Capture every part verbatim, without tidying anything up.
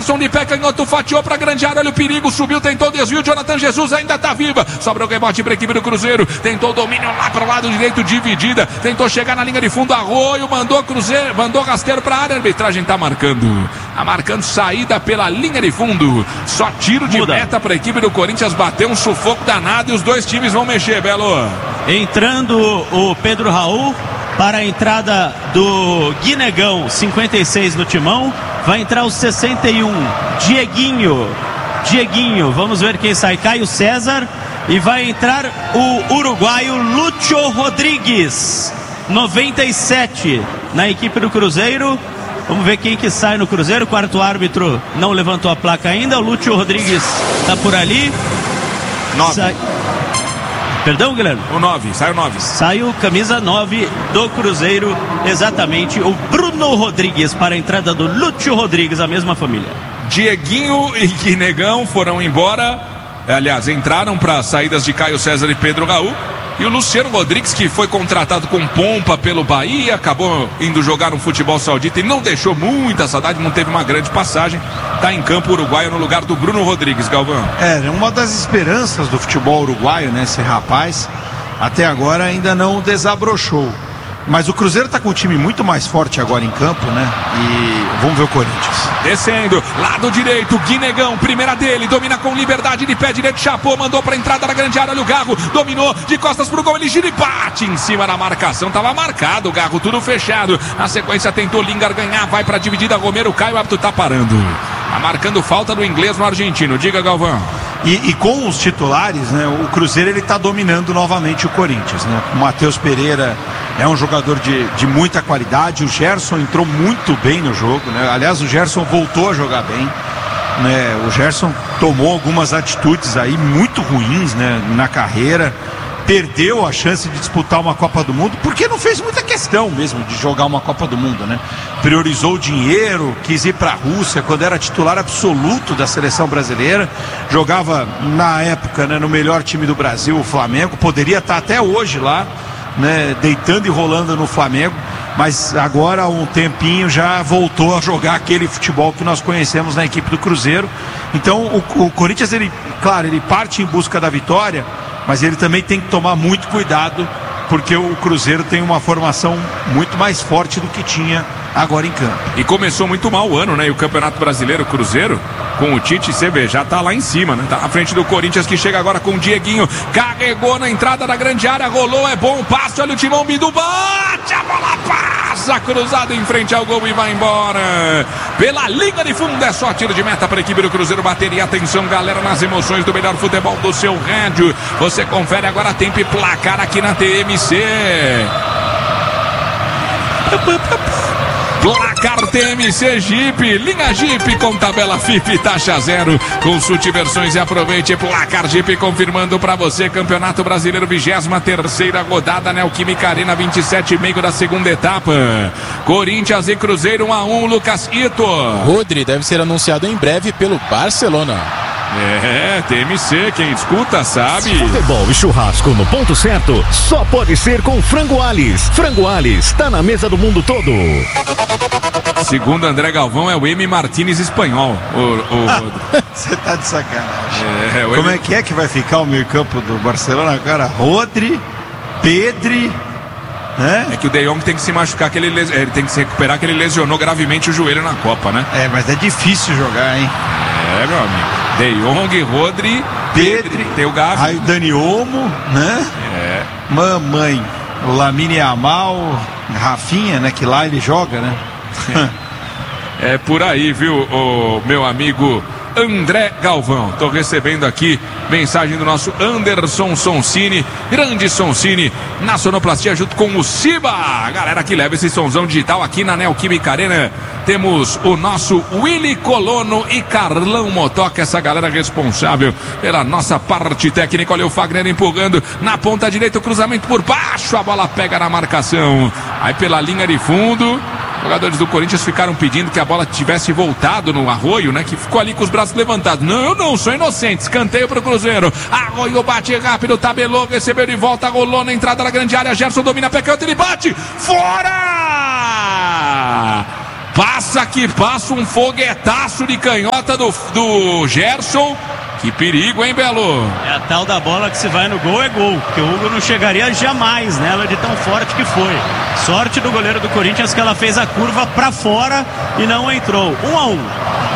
Gerson de pé canhoto, fatiou pra grande área, olha o perigo, subiu, tentou desvio, Jonathan Jesus ainda tá viva, sobra o rebote pra equipe do Cruzeiro, tentou o domínio lá pro lado direito, dividida, tentou chegar na linha de fundo, Arroio, mandou Cruzeiro, mandou rasteiro pra área, a arbitragem tá marcando, tá marcando saída pela linha de fundo, só tiro de Muda. meta pra equipe do Corinthians, bateu um sufoco danado e os dois times vão mexer, Belo. Entrando o Pedro Raul para a entrada do Guinegão, cinquenta e seis no timão, vai entrar o sessenta e um, Dieguinho, Dieguinho, vamos ver quem sai, Caio César, e vai entrar o uruguaio Lúcio Rodrigues, noventa e sete na equipe do Cruzeiro. Vamos ver quem que sai no Cruzeiro. O quarto árbitro não levantou a placa ainda. O Lúcio Rodrigues está por ali. Nove. Sai... Perdão, Guilherme? O nove, saiu nove. Saiu camisa nove do Cruzeiro, exatamente o Bruno Rodrigues para a entrada do Lúcio Rodrigues, a mesma família. Dieguinho e Guinegão foram embora. Aliás, entraram para saídas de Caio César e Pedro Raul. E o Luciano Rodrigues, que foi contratado com pompa pelo Bahia, acabou indo jogar no futebol saudita e não deixou muita saudade, não teve uma grande passagem. Está em campo uruguaio no lugar do Bruno Rodrigues, Galvão. É, uma das esperanças do futebol uruguaio, né? Esse rapaz, até agora ainda não desabrochou. Mas o Cruzeiro está com um time muito mais forte agora em campo, né? E vamos ver o Corinthians. Descendo, lado direito, Guinegão, primeira dele, domina com liberdade de pé direito, chapou, mandou pra entrada da grande área, olha o Garro, dominou de costas pro gol, ele gira e bate em cima da marcação, tava marcado o Garro, tudo fechado, na sequência tentou Lingard ganhar, vai pra dividida, Romero cai, o árbitro tá parando, tá marcando falta do inglês no argentino, diga Galvão. E, e com os titulares, né, o Cruzeiro ele tá dominando novamente o Corinthians, né? O Matheus Pereira é um jogador de, de muita qualidade, o Gerson entrou muito bem no jogo, né? Aliás, o Gerson voltou a jogar bem, né? O Gerson tomou algumas atitudes aí muito ruins, né, na carreira, perdeu a chance de disputar uma Copa do Mundo, porque não fez muita questão mesmo de jogar uma Copa do Mundo, né? Priorizou o dinheiro, quis ir para a Rússia quando era titular absoluto da seleção brasileira, jogava na época, né, no melhor time do Brasil, o Flamengo, poderia estar até hoje lá, né, deitando e rolando no Flamengo, mas agora há um tempinho já voltou a jogar aquele futebol que nós conhecemos na equipe do Cruzeiro. Então o, o Corinthians, ele, claro, ele parte em busca da vitória, mas ele também tem que tomar muito cuidado, porque o Cruzeiro tem uma formação muito mais forte do que tinha agora em campo. E começou muito mal o ano, né? E o Campeonato Brasileiro, o Cruzeiro, com o Tite, você vê, já tá lá em cima, né? Tá na frente do Corinthians, que chega agora com o Dieguinho, carregou na entrada da grande área, rolou, é bom, passe, olha o Timão Bidu, bate, a bola passa, cruzada em frente ao gol e vai embora. Pela linha de fundo, é só tiro de meta para a equipe do Cruzeiro bater. E atenção, galera, nas emoções do melhor futebol do seu rádio. Você confere agora tempo e placar aqui na T M C. Placar T M C Jeep, linha Jeep com tabela F I P, taxa zero. Consulte versões e aproveite. Placar Jeep confirmando para você, Campeonato Brasileiro, vigésima terceira rodada, Neoquímica Arena, vinte e sete e meio da segunda etapa. Corinthians e Cruzeiro um a um, Lucas Ito. Rodri deve ser anunciado em breve pelo Barcelona. É, T M C, quem escuta sabe. Futebol e churrasco no ponto certo só pode ser com Frango Alis. Frango Alis, tá na mesa do mundo todo. Segundo André Galvão, é o M. Martínez espanhol. Você tá de sacanagem. É, Como M... é que é que vai ficar o meio campo do Barcelona agora? Rodri, Pedri... É? é que o De Jong tem que se machucar, que ele, les... ele tem que se recuperar, que ele lesionou gravemente o joelho na Copa, né? É, mas é difícil jogar, hein? É, meu amigo. De Jong, Rodri, Pedri, Pedri tem o Gavi. Aí o Dani Olmo, né? É. Mamãe, o Lamine Yamal, Rafinha, né? Que lá ele joga, né? É por aí, viu, o meu amigo André Galvão. Tô recebendo aqui mensagem do nosso Anderson Sonsini, grande Sonsini, na sonoplastia junto com o Siba, a galera que leva esse sonzão digital aqui na Neoquímica Arena. Temos o nosso Willy Colono e Carlão Motoca, essa galera responsável pela nossa parte técnica. Olha o Fagner empurrando na ponta direita, o cruzamento por baixo, a bola pega na marcação, aí pela linha de fundo. Jogadores do Corinthians ficaram pedindo que a bola tivesse voltado no Arroio, né? Que ficou ali com os braços levantados. Não, eu não, sou inocente. Escanteio pro Cruzeiro. Arroio bate rápido, tabelou, recebeu de volta, rolou na entrada da grande área. Gerson domina, pé canto, ele bate. Fora! Passa que passa um foguetaço de canhota do, do Gerson. Que perigo, hein, Belo? É a tal da bola que se vai no gol é gol, que o Hugo não chegaria jamais nela de tão forte que foi. Sorte do goleiro do Corinthians que ela fez a curva pra fora e não entrou. Um a um.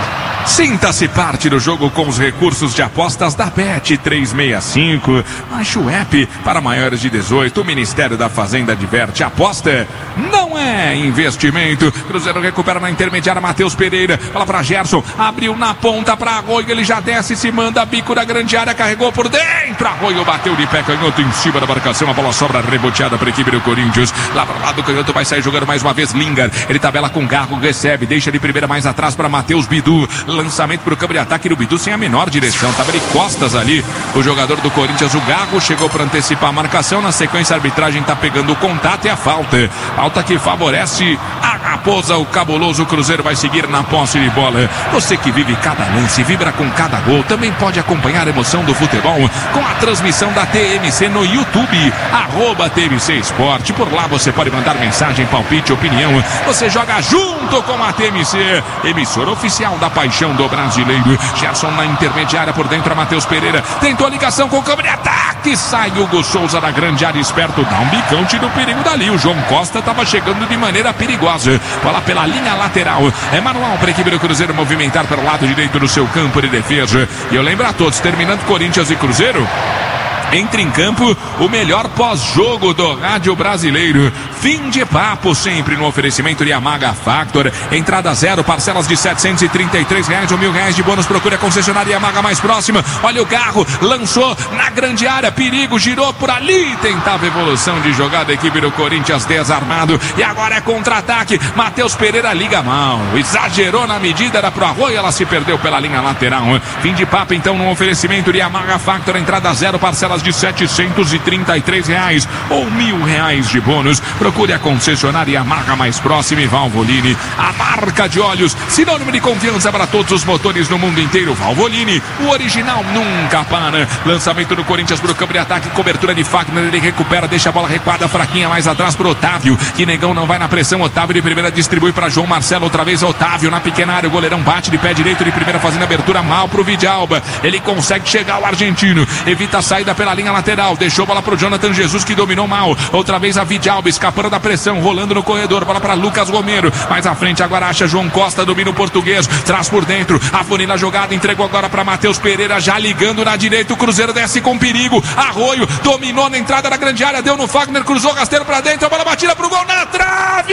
Sinta-se parte do jogo com os recursos de apostas da Bet trezentos e sessenta e cinco. Baixe o app para maiores de dezoito. O Ministério da Fazenda adverte: aposta não é investimento. Cruzeiro recupera na intermediária. Matheus Pereira, fala para Gerson, abriu na ponta para Arroio, ele já desce, se manda bico da grande área, carregou por dentro. Arroio bateu de pé canhoto em cima da marcação. A bola sobra reboteada para a equipe do Corinthians. Lá para lá do canhoto vai sair jogando mais uma vez Lingard. Ele tabela com Garro, recebe, deixa de primeira mais atrás para Matheus Bidu. Lançamento para o campo de ataque do Bidu sem a menor direção. Tava de costas ali o jogador do Corinthians, o Garro, chegou para antecipar a marcação. Na sequência a arbitragem tá pegando o contato e a falta. Falta que favorece a Raposa. O cabuloso Cruzeiro vai seguir na posse de bola. Você que vive cada lance, vibra com cada gol, também pode acompanhar a emoção do futebol com a transmissão da T M C no YouTube, arroba T M C Esporte. Por lá você pode mandar mensagem, palpite, opinião. Você joga junto com a T M C, emissora oficial da paixão do brasileiro. Gerson na intermediária, por dentro a Matheus Pereira, tentou a ligação com o campo de ataque, sai Hugo Souza da grande área, esperto, dá um bicão, tira o perigo dali. O João Costa estava chegando de maneira perigosa, bola pela linha lateral, é manual para a equipe do Cruzeiro movimentar pelo lado direito do seu campo de defesa. E eu lembro a todos, terminando Corinthians e Cruzeiro, entra em campo o melhor pós-jogo do rádio brasileiro. Fim de papo, sempre no oferecimento de Yamaha Factor. Entrada zero, parcelas de setecentos e trinta e três reais ou mil reais de bônus. Procure a concessionária Yamaha mais próxima. Olha o carro, lançou na grande área, perigo, girou por ali. Tentava evolução de jogada, a equipe do Corinthians desarmado. E agora é contra-ataque. Matheus Pereira liga mal, exagerou na medida, era pro Arroio, ela se perdeu pela linha lateral. Fim de papo então no oferecimento de Yamaha Factor. Entrada zero, parcelas de setecentos e trinta e três reais ou mil reais de bônus. Procure a concessionária Yamaha mais próxima e Valvoline, a marca de óleos, sinônimo de confiança para todos os motores no mundo inteiro. Valvoline, o original nunca para. Lançamento do Corinthians para o campo de ataque, cobertura de Fagner, ele recupera, deixa a bola recuada, fraquinha mais atrás para Otávio, que negão não vai na pressão. Otávio de primeira distribui para João Marcelo, outra vez Otávio na pequena área, o goleirão bate de pé direito de primeira, fazendo abertura mal para o Vidalba. Ele consegue chegar ao argentino, evita a saída pela linha lateral, deixou a bola para o Jonathan Jesus, que dominou mal, outra vez a Vidalba escapando da pressão, rolando no corredor, bola para Lucas Romero, mais à frente agora acha João Costa, domina o português, traz por dentro, afunila a jogada, entregou agora para Matheus Pereira, já ligando na direita, o Cruzeiro desce com perigo, Arroio dominou na entrada da grande área, deu no Fagner, cruzou rasteiro para dentro, a bola batida pro gol na trave!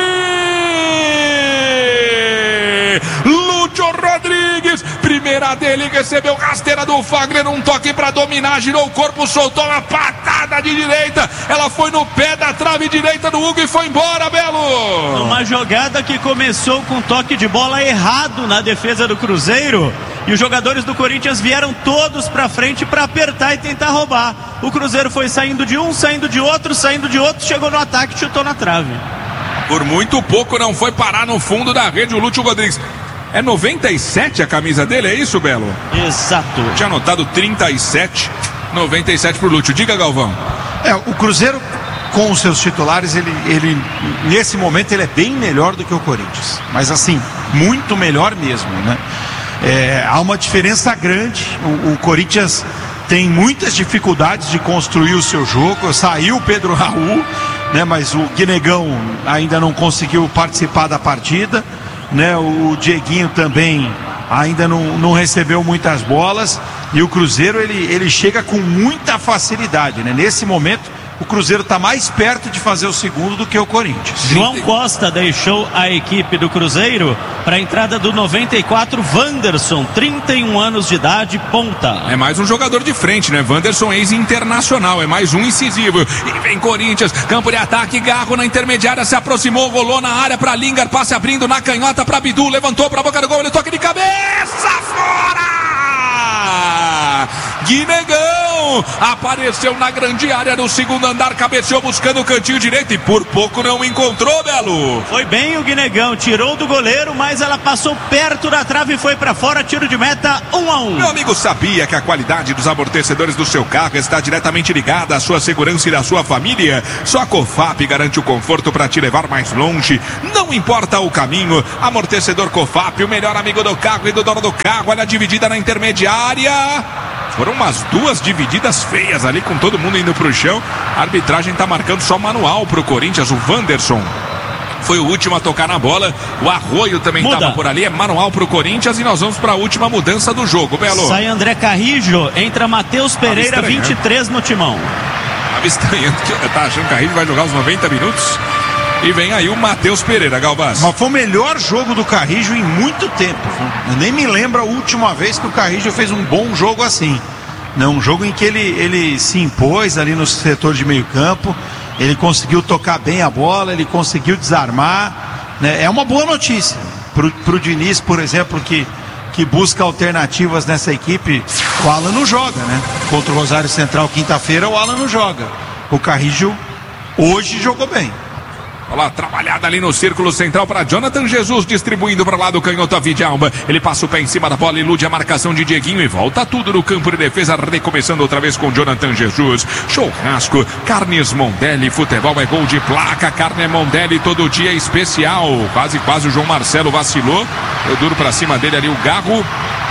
Lúcio Rodrigues, primeira dele, recebeu rasteira do Fagner, um toque para dominar, girou o corpo, soltou uma patada de direita, ela foi no pé da trave direita do Hugo e foi embora, Belo! Uma jogada que começou com toque de bola errado na defesa do Cruzeiro, e os jogadores do Corinthians vieram todos para frente para apertar e tentar roubar. O Cruzeiro foi saindo de um, saindo de outro, saindo de outro, chegou no ataque e chutou na trave. Por muito pouco não foi parar no fundo da rede o Lúcio Rodrigues. É noventa e sete a camisa dele, é isso, Belo? Exato. Tinha anotado trinta e sete, noventa e sete pro Lúcio. Diga, Galvão. É, o Cruzeiro com os seus titulares, ele, ele nesse momento ele é bem melhor do que o Corinthians. Mas assim, muito melhor mesmo, né? É, há uma diferença grande. O, o Corinthians tem muitas dificuldades de construir o seu jogo. Saiu o Pedro Raul, né? Mas o Guinegão ainda não conseguiu participar da partida, né? O Dieguinho também ainda não, não recebeu muitas bolas. E o Cruzeiro ele, ele chega com muita facilidade, né? Nesse momento o Cruzeiro está mais perto de fazer o segundo do que o Corinthians. João Costa deixou a equipe do Cruzeiro para a entrada do noventa e quatro, Wanderson, trinta e um anos de idade, ponta. É mais um jogador de frente, né? Wanderson, ex-internacional, é mais um incisivo. E vem Corinthians, campo de ataque, Garro na intermediária, se aproximou, rolou na área para Lingard, passe abrindo na canhota para Bidu, levantou para a boca do gol, ele toque de cabeça, fora! Guinegão! Wanderson apareceu na grande área do segundo andar, cabeceou buscando o cantinho direito e por pouco não encontrou, Belo. Foi bem o Guinegão, tirou do goleiro, mas ela passou perto da trave e foi pra fora, tiro de meta, um a um. Meu amigo sabia que a qualidade dos amortecedores do seu carro está diretamente ligada à sua segurança e da sua família? Só a Cofap garante o conforto para te levar mais longe. Não importa o caminho, amortecedor Cofap, o melhor amigo do carro e do dono do carro. Olha a dividida na intermediária. Foram umas duas divididas feias ali, com todo mundo indo pro chão. A arbitragem tá marcando só manual pro Corinthians. O Wanderson foi o último a tocar na bola. O Arroio também estava por ali. É manual pro Corinthians e nós vamos para a última mudança do jogo, Belo. Sai André Carrijo, entra Matheus Pereira, vinte e três no timão. Tava estranhando que tá achando que o Carrijo vai jogar os noventa minutos. E vem aí o Matheus Pereira, Galvaz. Mas foi o melhor jogo do Carrijo em muito tempo. Eu nem me lembro a última vez que o Carrijo fez um bom jogo assim. Não, um jogo em que ele, ele se impôs ali no setor de meio campo. Ele conseguiu tocar bem a bola, ele conseguiu desarmar, né? É uma boa notícia pro, pro Diniz, por exemplo, que, que busca alternativas nessa equipe. O Alan não joga, né? Contra o Rosário Central quinta-feira, o Alan não joga. O Carrijo hoje jogou bem. Olha lá, trabalhada ali no círculo central para Jonathan Jesus, distribuindo para lá do canhoto a Vidalba. Ele passa o pé em cima da bola, ilude a marcação de Dieguinho e volta tudo no campo de defesa, recomeçando outra vez com Jonathan Jesus. Churrasco, Carnes Mondelli, futebol é gol de placa, carne Mondelli todo dia é especial. Quase, quase o João Marcelo vacilou. Eu duro para cima dele ali o Garro.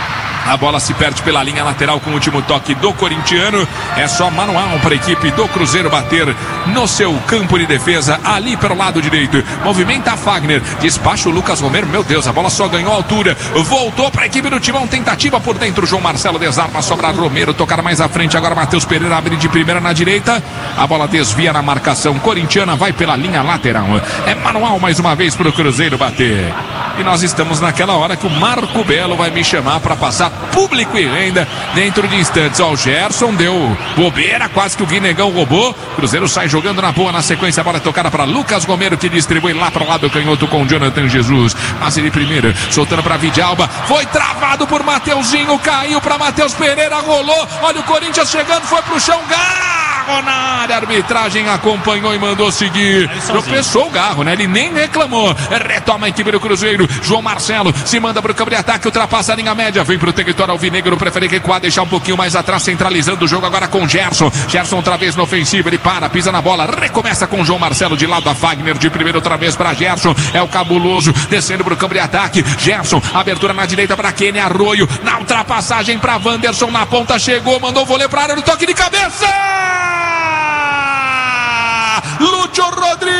A bola se perde pela linha lateral com o último toque do corintiano. É só manual para a equipe do Cruzeiro bater no seu campo de defesa, ali pelo lado direito. Movimenta a Fagner, despacha o Lucas Romero. Meu Deus, a bola só ganhou altura. Voltou para a equipe do Timão, tentativa por dentro. João Marcelo desarma, sobra Romero, tocar mais à frente. Agora Matheus Pereira abre de primeira na direita. A bola desvia na marcação corintiana, vai pela linha lateral. É manual mais uma vez para o Cruzeiro bater. E nós estamos naquela hora que o Marco Belo vai me chamar para passar público e renda dentro de instantes. Ó, o Gerson deu bobeira, quase que o Guinegão roubou. Cruzeiro sai jogando na boa na sequência. A bola é tocada para Lucas Romero, que distribui lá para o lado do canhoto com Jonathan Jesus. Passe de primeira, soltando para Vidalba. Foi travado por Mateuzinho, caiu para Matheus Pereira, rolou. Olha o Corinthians chegando, foi pro chão. Garro na área, a arbitragem acompanhou e mandou seguir. Tropeçou o Garro, né? Ele nem reclamou. Retoma a equipe do Cruzeiro. João Marcelo se manda pro campo de ataque, ultrapassa a linha média, vem pro território alvinegro, prefere recuar, deixar um pouquinho mais atrás, centralizando o jogo agora com Gerson. Gerson outra vez no ofensivo, ele para, pisa na bola, recomeça com João Marcelo de lado a Fagner, de primeiro outra vez para Gerson. É o cabuloso, descendo pro campo de ataque. Gerson, abertura na direita para Kenny Arroio, na ultrapassagem para Wanderson, na ponta chegou, mandou o vôlei para área, no toque de cabeça! Lúcio Rodrigues!